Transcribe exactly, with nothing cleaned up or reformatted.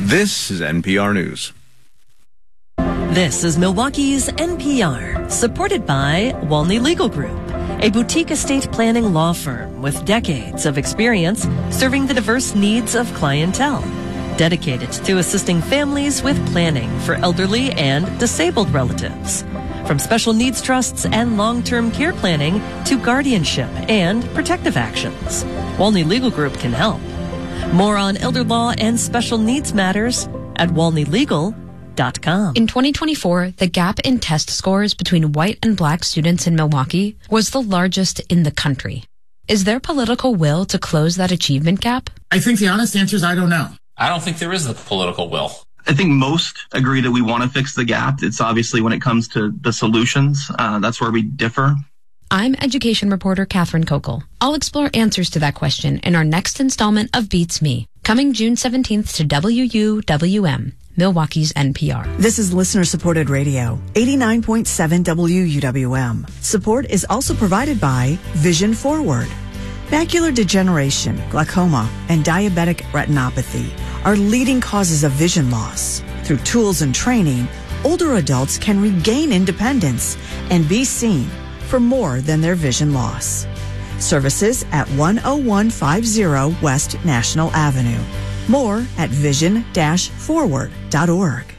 This is N P R News. This is Milwaukee's N P R, supported by Walney Legal Group, a boutique estate planning law firm with decades of experience serving the diverse needs of clientele, dedicated to assisting families with planning for elderly and disabled relatives. From special needs trusts and long-term care planning to guardianship and protective actions, Walney Legal Group can help. More on elder law and special needs matters at walney legal dot com. In twenty twenty-four, the gap in test scores between white and black students in Milwaukee was the largest in the country. Is there political will to close that achievement gap? I think the honest answer is I don't know. I don't think there is the political will. I think most agree that we want to fix the gap. It's obviously when it comes to the solutions, uh, that's where we differ. I'm education reporter Catherine Kokel. I'll explore answers to that question in our next installment of Beats Me, coming June seventeenth to W U W M, Milwaukee's N P R. This is listener-supported radio, eighty-nine point seven W U W M. Support is also provided by Vision Forward. Macular degeneration, glaucoma, and diabetic retinopathy are leading causes of vision loss. Through tools and training, older adults can regain independence and be seen for more than their vision loss. Services at one oh one fifty West National Avenue. More at vision dash forward dot org.